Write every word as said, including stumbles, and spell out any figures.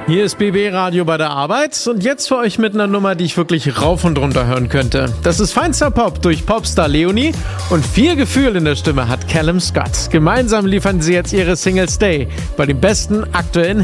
Hier ist B B Radio bei der Arbeit und jetzt für euch mit einer Nummer, die ich wirklich rauf und runter hören könnte. Das ist feinster Pop durch Popstar Leonie und viel Gefühl in der Stimme hat Callum Scott. Gemeinsam liefern sie jetzt ihre Single Stay bei den besten aktuellen